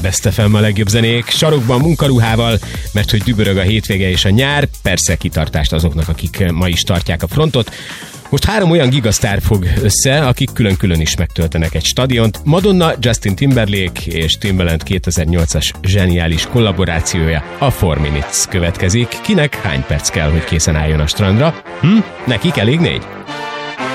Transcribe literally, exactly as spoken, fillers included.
Best ef em a legjobb zenék, sarokban munkaruhával, mert hogy dübörög a hétvége és a nyár, persze kitartást azoknak, akik ma is tartják a frontot. Most három olyan gigasztár fog össze, akik külön-külön is megtöltenek egy stadiont. Madonna, Justin Timberlake és Timbaland kétezer-nyolcas zseniális kollaborációja, a Four Minutes következik. Kinek hány perc kell, hogy készen álljon a strandra? Hm? Nekik elég négy?